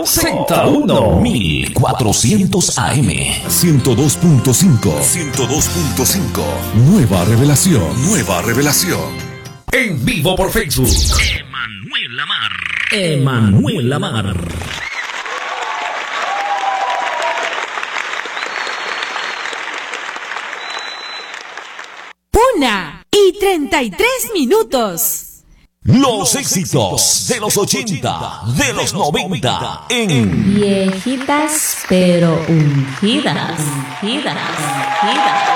Z1 1400 AM 102.5 Nueva revelación. En vivo por Facebook. Emanuel Lamar. Una y 33 minutos. Los éxitos de los 80, de los 90 en Viejitas pero ungidas.